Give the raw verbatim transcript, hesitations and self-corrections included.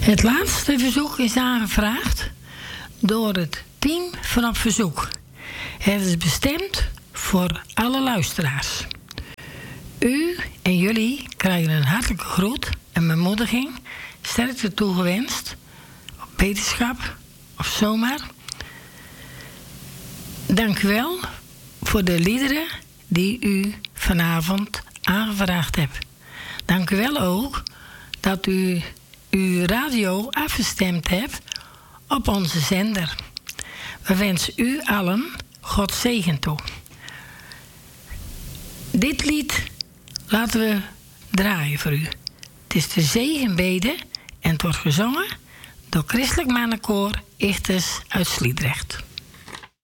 Het laatste verzoek is aangevraagd door het team van Op Verzoek. Het is bestemd voor alle luisteraars. U en jullie krijgen een hartelijke groet en bemoediging. Sterkte toegewenst. Op wetenschap of zomaar. Dank u wel voor de liederen die u vanavond aangevraagd hebt. Dank u wel ook dat u uw radio afgestemd hebt op onze zender. We wensen u allen God zegen toe. Dit lied laten we draaien voor u. Het is de zegenbede en het wordt gezongen door Christelijk Mannenkoor Ichters uit Sliedrecht.